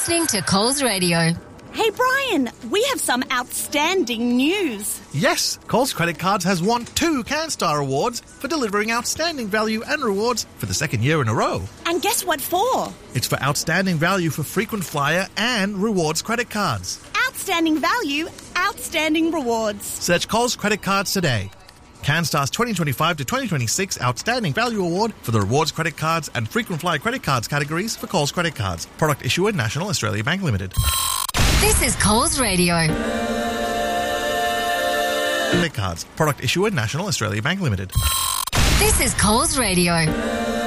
listening to Coles Radio. Hey, Brian, we have some outstanding news. Yes, Coles Credit Cards has won 2 CanStar Awards for delivering outstanding value and rewards for the second year in a row. And guess what for? It's for outstanding value for frequent flyer and rewards credit cards. Outstanding value, outstanding rewards. Search Coles Credit Cards today. CanStar's 2025 to 2026 Outstanding Value Award for the rewards credit cards and frequent flyer credit cards categories for Coles Credit Cards. Product issuer National Australia Bank Limited. This is Coles Radio. Credit cards. Product issuer National Australia Bank Limited. This is Coles Radio.